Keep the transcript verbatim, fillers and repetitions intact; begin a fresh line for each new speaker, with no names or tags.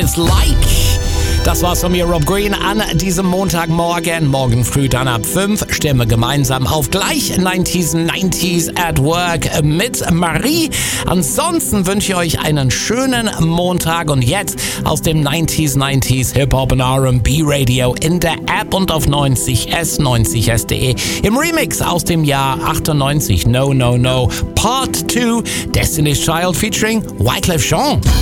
It's like. Das war's von mir, Rob Green, an diesem Montagmorgen. Morgen früh dann ab fünf stimmen wir gemeinsam auf gleich neunziger neunzig at Work mit Marie. Ansonsten wünsche ich euch einen schönen Montag und jetzt aus dem neunziger neunzig Hip-Hop und R and B Radio in der App und auf neunzig S, neunzig S punkt de. Im Remix aus dem Jahr achtundneunzig, No No No, Part zwei, Destiny's Child featuring Wyclef Jean.